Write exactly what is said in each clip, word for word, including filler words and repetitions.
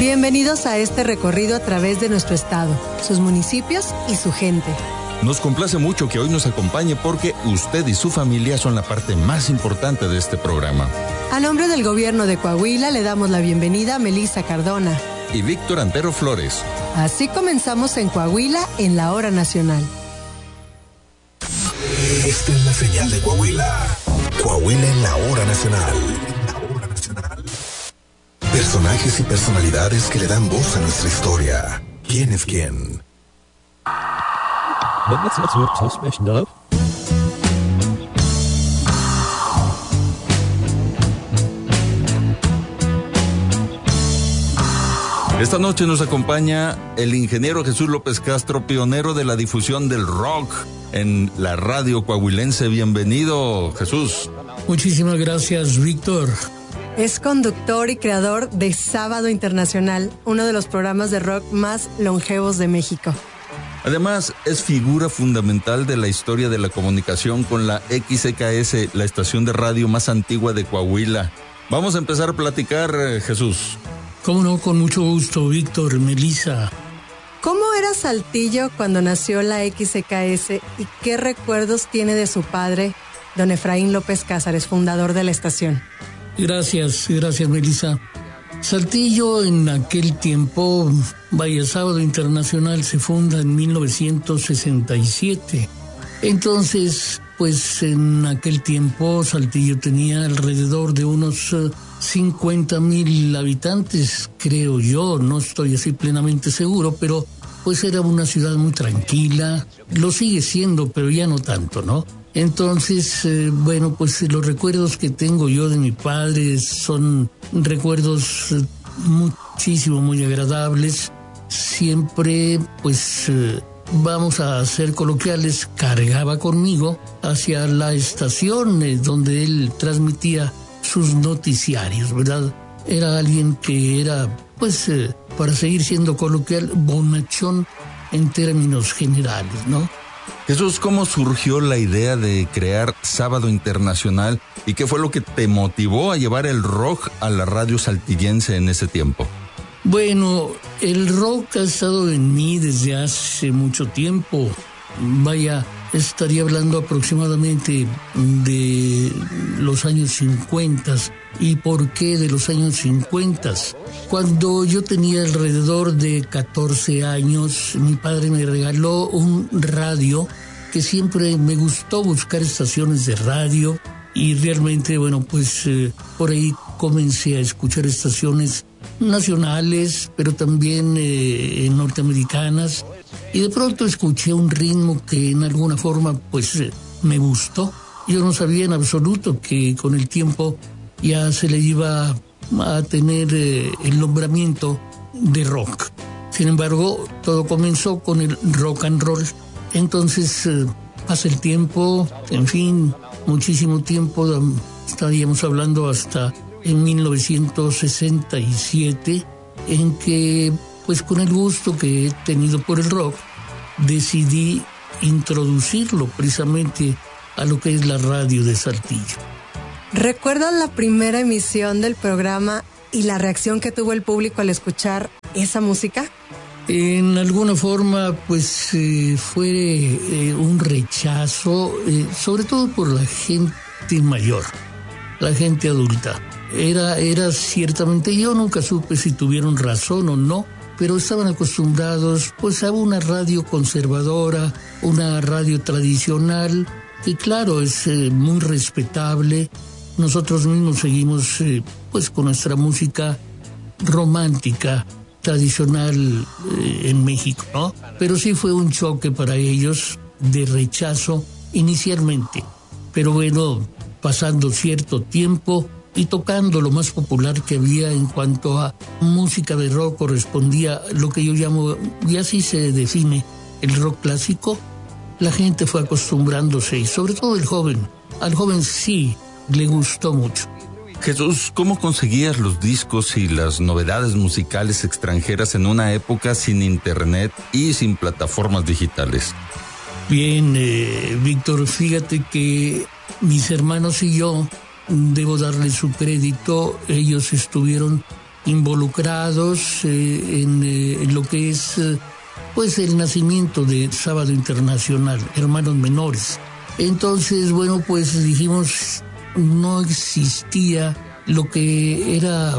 Bienvenidos a este recorrido a través de nuestro estado, sus municipios y su gente. Nos complace mucho que hoy nos acompañe porque usted y su familia son la parte más importante de este programa. A nombre del gobierno de Coahuila le damos la bienvenida a Melissa Cardona y Víctor Antero Flores. Así comenzamos en Coahuila en la hora nacional. Esta es la señal de Coahuila. Coahuila en la hora nacional. Personajes y personalidades que le dan voz a nuestra historia. ¿Quién es quién? Esta noche nos acompaña el ingeniero Jesús López Castro, pionero de la difusión del rock en la radio coahuilense. Bienvenido, Jesús. Muchísimas gracias, Víctor. Es conductor y creador de Sábado Internacional, uno de los programas de rock más longevos de México. Además, es figura fundamental de la historia de la comunicación con la X C K S, la estación de radio más antigua de Coahuila. Vamos a empezar a platicar, Jesús. Cómo no, con mucho gusto, Víctor, Melissa. ¿Cómo era Saltillo cuando nació la X C K S y qué recuerdos tiene de su padre, don Efraín López Cázares, fundador de la estación? Gracias, gracias, Melissa. Saltillo en aquel tiempo, vaya, Sábado Internacional se funda en mil novecientos sesenta y siete. Entonces, pues en aquel tiempo Saltillo tenía alrededor de unos uh, cincuenta mil habitantes, creo yo, no estoy así plenamente seguro, pero pues era una ciudad muy tranquila, lo sigue siendo, pero ya no tanto, ¿no? Entonces, eh, bueno, pues los recuerdos que tengo yo de mi padre son recuerdos eh, muchísimo, muy agradables. Siempre, pues, eh, vamos a ser coloquiales, cargaba conmigo hacia la estación eh, donde él transmitía sus noticiarios, ¿verdad? Era alguien que era, pues, eh, para seguir siendo coloquial, bonachón en términos generales, ¿no? Jesús, ¿cómo surgió la idea de crear Sábado Internacional y qué fue lo que te motivó a llevar el rock a la radio saltillense en ese tiempo? Bueno, el rock ha estado en mí desde hace mucho tiempo. Vaya, estaría hablando aproximadamente de los años cincuenta. ¿Y por qué de los años cincuenta? Cuando yo tenía alrededor de catorce años, mi padre me regaló un radio que siempre me gustó buscar estaciones de radio y realmente, bueno, pues eh, por ahí comencé a escuchar estaciones nacionales, pero también eh, norteamericanas, y de pronto escuché un ritmo que en alguna forma pues eh, me gustó. Yo no sabía en absoluto que con el tiempo ya se le iba a tener eh, el nombramiento de rock. Sin embargo, todo comenzó con el rock and roll. Entonces eh, pasa el tiempo, en fin, muchísimo tiempo, estaríamos hablando hasta en mil novecientos sesenta y siete, en que, pues con el gusto que he tenido por el rock, decidí introducirlo precisamente a lo que es la radio de Saltillo. ¿Recuerdan la primera emisión del programa y la reacción que tuvo el público al escuchar esa música? En alguna forma, pues eh, fue eh, un rechazo, eh, sobre todo por la gente mayor, la gente adulta. Era, era ciertamente, yo nunca supe si tuvieron razón o no, pero estaban acostumbrados pues a una radio conservadora, una radio tradicional, que claro, es eh, muy respetable. Nosotros mismos seguimos eh, pues con nuestra música romántica, tradicional eh, en México, ¿no? Pero sí fue un choque para ellos de rechazo inicialmente. Pero bueno, pasando cierto tiempo y tocando lo más popular que había en cuanto a música de rock, correspondía lo que yo llamo, y así se define, el rock clásico, la gente fue acostumbrándose, y sobre todo el joven. Al joven sí le gustó mucho. Jesús, ¿cómo conseguías los discos y las novedades musicales extranjeras en una época sin internet y sin plataformas digitales? Bien, eh, Víctor, fíjate que mis hermanos y yo, debo darles su crédito, ellos estuvieron involucrados eh, en, eh, en lo que es eh, pues el nacimiento de Sábado Internacional, hermanos menores. Entonces, bueno, pues dijimos, no existía lo que era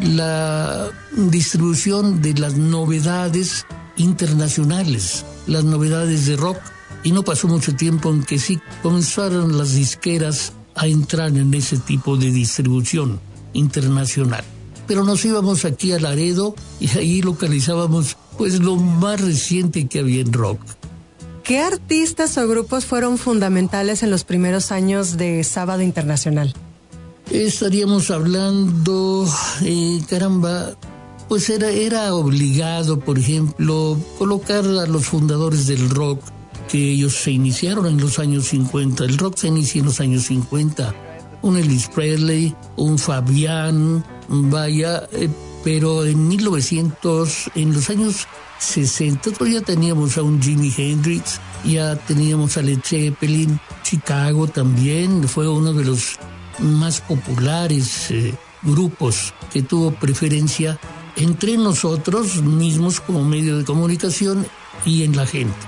la distribución de las novedades internacionales, las novedades de rock, y no pasó mucho tiempo en que sí comenzaron las disqueras a entrar en ese tipo de distribución internacional. Pero nos íbamos aquí a Laredo y ahí localizábamos pues lo más reciente que había en rock. ¿Qué artistas o grupos fueron fundamentales en los primeros años de Sábado Internacional? Estaríamos hablando, eh, caramba, pues era, era obligado, por ejemplo, colocar a los fundadores del rock, que ellos se iniciaron en los años cincuenta. El rock se inicia en los años cincuenta. Un Elvis Presley, un Fabián, vaya, eh, pero en mil novecientos, en los años sesenta, todavía teníamos a un Jimi Hendrix, ya teníamos a Led Zeppelin. Chicago también fue uno de los más populares eh, grupos que tuvo preferencia entre nosotros mismos como medio de comunicación y en la gente.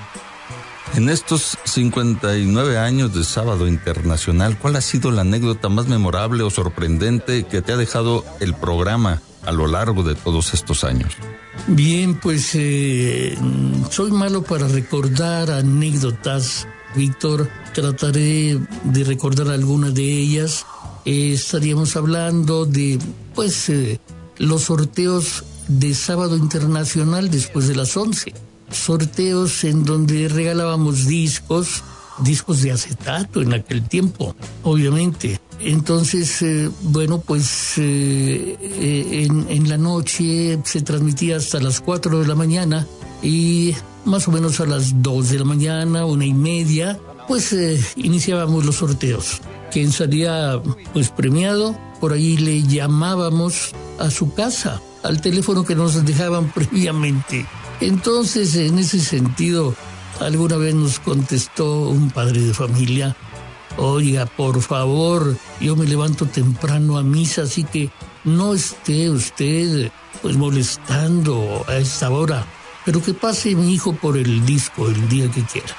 En estos cincuenta y nueve años de Sábado Internacional, ¿cuál ha sido la anécdota más memorable o sorprendente que te ha dejado el programa a lo largo de todos estos años? Bien, pues eh, soy malo para recordar anécdotas, Víctor. Trataré de recordar algunas de ellas. Eh, estaríamos hablando de, pues, eh, los sorteos de Sábado Internacional después de las once. Sorteos en donde regalábamos discos, discos de acetato en aquel tiempo, obviamente. Entonces, eh, bueno, pues eh, eh, en, en la noche se transmitía hasta las cuatro de la mañana y más o menos a las dos de la mañana, una y media, pues eh, iniciábamos los sorteos. Quien salía pues premiado, por ahí le llamábamos a su casa, al teléfono que nos dejaban previamente. Entonces, en ese sentido, alguna vez nos contestó un padre de familia: oiga, por favor, yo me levanto temprano a misa, así que no esté usted pues molestando a esta hora, pero que pase mi hijo por el disco el día que quiera.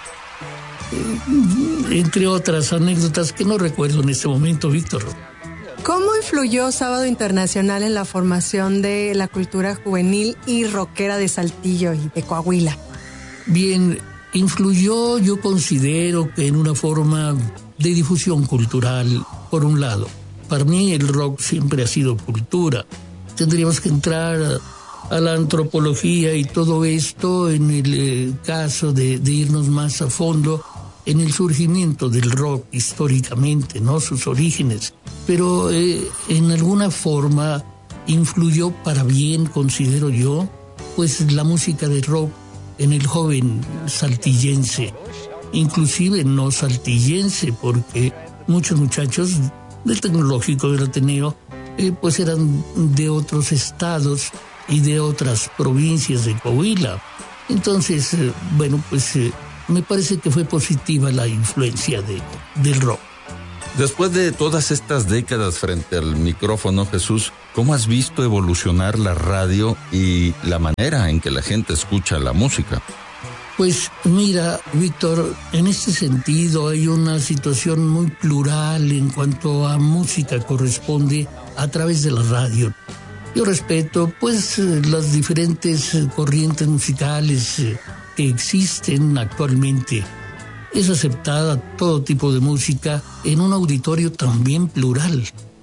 Entre otras anécdotas que no recuerdo en este momento, Víctor. ¿Cómo influyó Sábado Internacional en la formación de la cultura juvenil y rockera de Saltillo y de Coahuila? Bien, influyó, yo considero que en una forma de difusión cultural, por un lado. Para mí el rock siempre ha sido cultura. Tendríamos que entrar a, a la antropología y todo esto en el eh, caso de, de irnos más a fondo en el surgimiento del rock históricamente, ¿no? Sus orígenes. Pero eh, en alguna forma influyó para bien, considero yo, pues la música de rock en el joven saltillense, inclusive no saltillense, porque muchos muchachos del Tecnológico del Ateneo eh, pues eran de otros estados y de otras provincias de Coahuila. Entonces, eh, bueno, pues eh, me parece que fue positiva la influencia de, del rock. Después de todas estas décadas frente al micrófono, Jesús, ¿cómo has visto evolucionar la radio y la manera en que la gente escucha la música? Pues mira, Víctor, en este sentido hay una situación muy plural en cuanto a música corresponde a través de la radio. Yo respeto pues las diferentes corrientes musicales que existen actualmente. Es aceptada todo tipo de música en un auditorio también plural.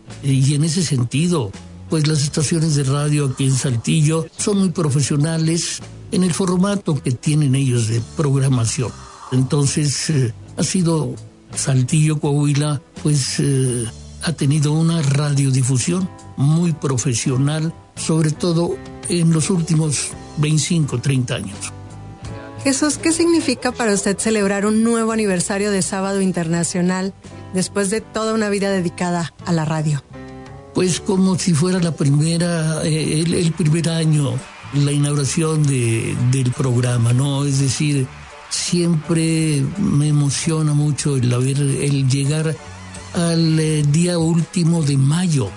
Y en ese sentido, pues las estaciones de radio aquí en Saltillo son muy profesionales en el formato que tienen ellos de programación. Entonces, eh, ha sido Saltillo, Coahuila, pues eh, ha tenido una radiodifusión muy profesional, sobre todo en los últimos veinticinco, treinta años. Jesús, ¿qué significa para usted celebrar un nuevo aniversario de Sábado Internacional después de toda una vida dedicada a la radio? Pues como si fuera la primera, eh, el, el primer año, la inauguración de, del programa, ¿no? Es decir, siempre me emociona mucho el, haber, el llegar al eh, día último de mayo,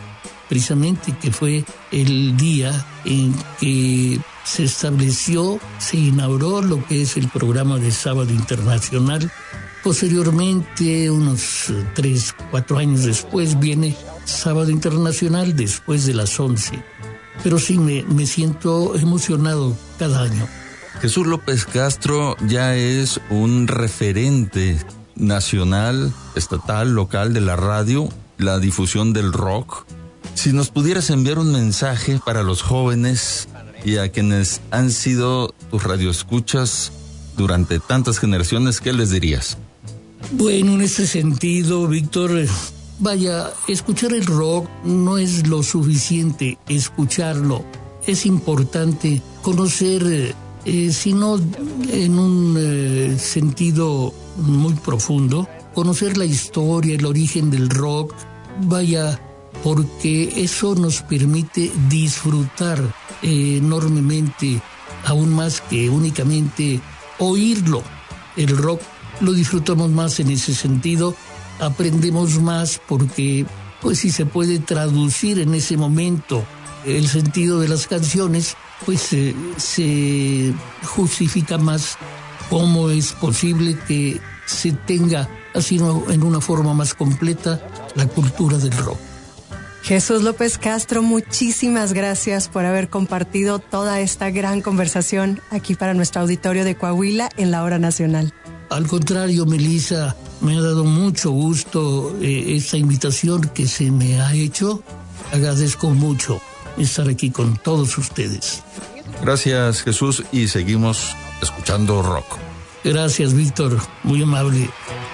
precisamente, que fue el día en que se estableció, se inauguró lo que es el programa de Sábado Internacional. Posteriormente, unos tres, cuatro años después, viene Sábado Internacional después de las once. Pero sí, me, me siento emocionado cada año. Jesús López Castro ya es un referente nacional, estatal, local de la radio, la difusión del rock. Si nos pudieras enviar un mensaje para los jóvenes y a quienes han sido tus radioescuchas durante tantas generaciones, ¿qué les dirías? Bueno, en este sentido, Víctor, vaya, escuchar el rock no es lo suficiente, escucharlo. Es importante conocer, eh, sino en un eh, sentido muy profundo, conocer la historia, el origen del rock, vaya, porque eso nos permite disfrutar eh, enormemente, aún más que únicamente oírlo. El rock lo disfrutamos más en ese sentido, aprendemos más porque, pues, si se puede traducir en ese momento el sentido de las canciones, pues eh, se justifica más cómo es posible que se tenga así en una forma más completa la cultura del rock. Jesús López Castro, muchísimas gracias por haber compartido toda esta gran conversación aquí para nuestro auditorio de Coahuila en la Hora Nacional. Al contrario, Melissa, me ha dado mucho gusto eh, esta invitación que se me ha hecho. Agradezco mucho estar aquí con todos ustedes. Gracias, Jesús, y seguimos escuchando rock. Gracias, Víctor, muy amable.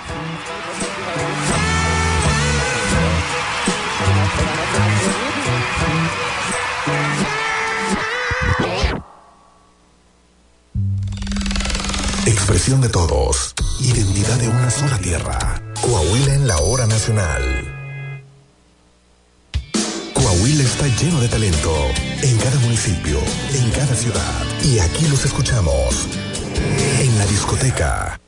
Expresión de todos. Identidad de una sola tierra. Coahuila en la Hora Nacional. Coahuila está lleno de talento. En cada municipio, en cada ciudad. Y aquí los escuchamos. En la discoteca.